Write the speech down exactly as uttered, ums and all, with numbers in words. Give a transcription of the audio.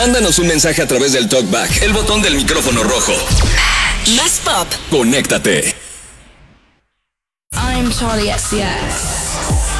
Mándanos un mensaje a través del TalkBack, el botón del micrófono rojo. Más pop. Conéctate. I'm Charlie X C X.